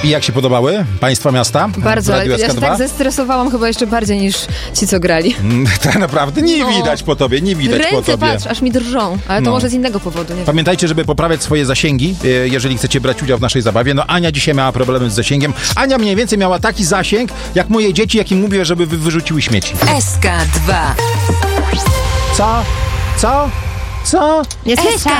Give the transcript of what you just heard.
I jak się podobały państwa miasta? Bardzo, Radio ja się SK2? tak zestresowałam chyba jeszcze bardziej niż ci, co grali. Tak naprawdę nie widać po tobie, nie widać po Ręce, tobie. patrz, aż mi drżą, ale to może z innego powodu, nie wiem. Pamiętajcie, żeby poprawiać swoje zasięgi, jeżeli chcecie brać udział w naszej zabawie. No Ania dzisiaj miała problemy z zasięgiem. Ania mniej więcej miała taki zasięg, jak moje dzieci, jak im mówię, żeby wyrzuciły śmieci. SK2. Co? Jest SK!